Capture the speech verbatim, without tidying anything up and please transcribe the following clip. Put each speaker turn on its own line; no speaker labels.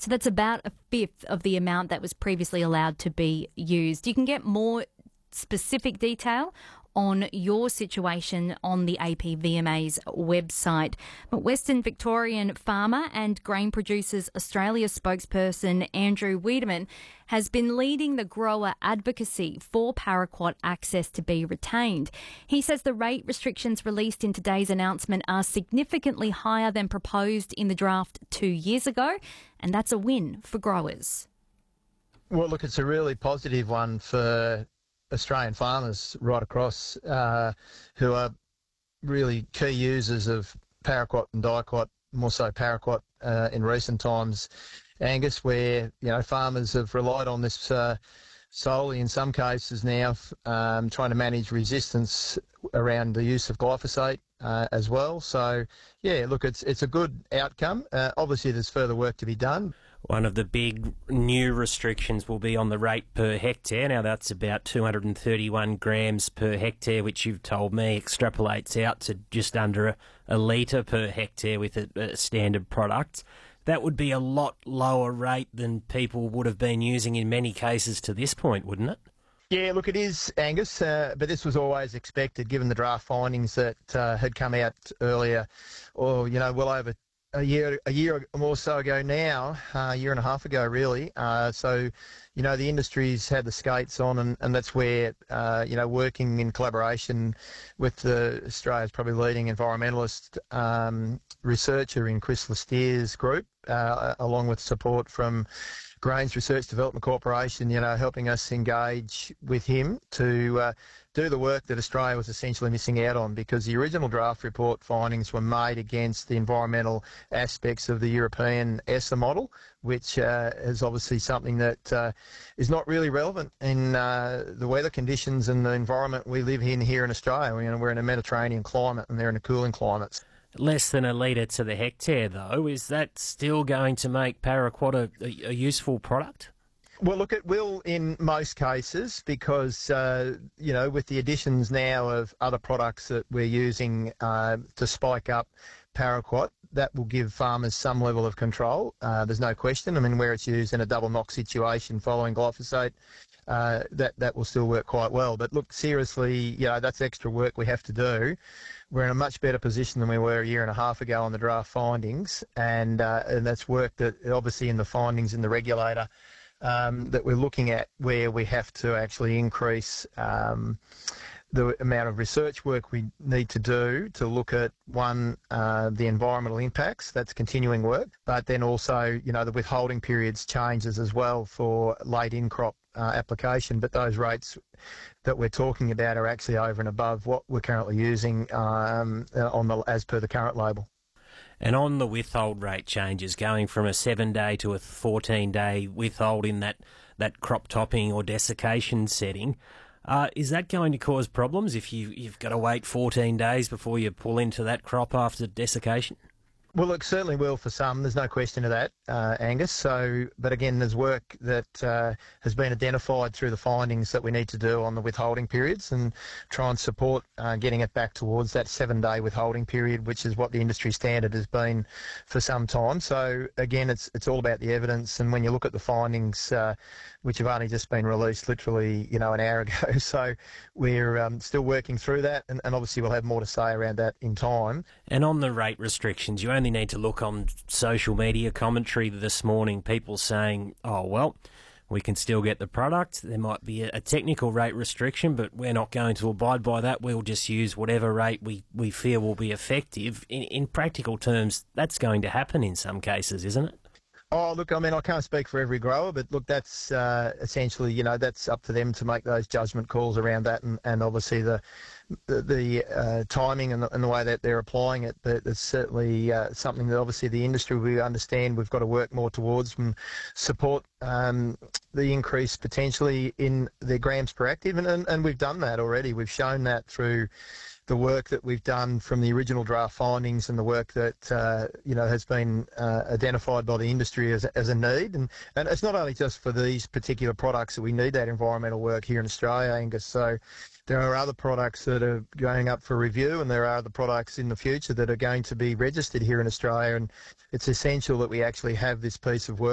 So that's about a fifth of the amount that was previously allowed to be used. You can get more specific detail on your situation on the A P V M A's website. But Western Victorian Farmer and Grain Producers Australia spokesperson Andrew Wiedemann has been leading the grower advocacy for paraquat access to be retained. He says the rate restrictions released in today's announcement are significantly higher than proposed in the draft two years ago, and that's a win for growers.
Well, look, it's a really positive one for Australian farmers right across uh, who are really key users of paraquat and diquat, more so paraquat uh, in recent times, Angus, where you know farmers have relied on this uh, solely in some cases now, um, trying to manage resistance around the use of glyphosate uh, as well. So, yeah, look, it's it's a good outcome. Uh, obviously, there's further work to be done.
One of the big new restrictions will be on the rate per hectare. Now, that's about two hundred thirty-one grams per hectare, which you've told me extrapolates out to just under a, a litre per hectare with a, a standard product. That would be a lot lower rate than people would have been using in many cases to this point, wouldn't it?
Yeah, look, it is, Angus, uh, but this was always expected given the draft findings that uh, had come out earlier, or, you know, well over a year, a year or more so ago now, uh, a year and a half ago, really. Uh, so, you know, the industry's had the skates on, and, and that's where, uh, you know, working in collaboration with the Australia's probably leading environmentalist um, researcher in Chris Lestier's group, uh, along with support from Grains Research Development Corporation, you know, helping us engage with him to uh, do the work that Australia was essentially missing out on, because the original draft report findings were made against the environmental aspects of the European E S A model, which uh, is obviously something that uh, is not really relevant in uh, the weather conditions and the environment we live in here in Australia. You know, we're in a Mediterranean climate and they're in a cooling climate.
Less than a litre to the hectare, though. Is that still going to make paraquat a, a, a useful product?
Well, look, it will in most cases because, uh, you know, with the additions now of other products that we're using uh, to spike up paraquat, that will give farmers some level of control. Uh, there's no question. I mean, where it's used in a double knock situation following glyphosate, uh, that, that will still work quite well. But look, seriously, you know, that's extra work we have to do. We're in a much better position than we were a year and a half ago on the draft findings, and uh, and that's work that obviously in the findings in the regulator um, that we're looking at, where we have to actually increase um, the amount of research work we need to do to look at, one, uh, the environmental impacts, that's continuing work, but then also, you know, the withholding periods changes as well for late in-crop uh, application, but those rates that we're talking about are actually over and above what we're currently using um, on the as per the current label.
And on the withhold rate changes, going from a seven-day to a fourteen-day withhold in that, that crop topping or desiccation setting, uh, is that going to cause problems if you, you've got to wait fourteen days before you pull into that crop after desiccation?
Well, it certainly will for some. There's no question of that, uh, Angus. So, but again, there's work that uh, has been identified through the findings that we need to do on the withholding periods and try and support uh, getting it back towards that seven-day withholding period, which is what the industry standard has been for some time. So, again, it's it's all about the evidence. And when you look at the findings, uh, which have only just been released literally, you know, an hour ago, so we're um, still working through that, and, and obviously we'll have more to say around that in time.
And on the rate restrictions, you only need to look on social media commentary this morning, people saying, oh, well, we can still get the product. There might be a, a technical rate restriction, but we're not going to abide by that. We'll just use whatever rate we, we feel will be effective. In, in practical terms, that's going to happen in some cases, isn't it?
Oh, look, I mean, I can't speak for every grower, but look, that's uh, essentially, you know, that's up to them to make those judgment calls around that, and, and obviously the the, the uh, timing and the, and the way that they're applying it. But it's certainly uh, something that obviously the industry, we understand we've got to work more towards and support um, the increase potentially in their grams per active, and, and, and we've done that already. We've shown that through the work that we've done from the original draft findings and the work that uh, you know has been uh, identified by the industry as, as a need, and, and it's not only just for these particular products that we need that environmental work here in Australia, Angus. So there are other products that are going up for review, and there are other products in the future that are going to be registered here in Australia, and it's essential that we actually have this piece of work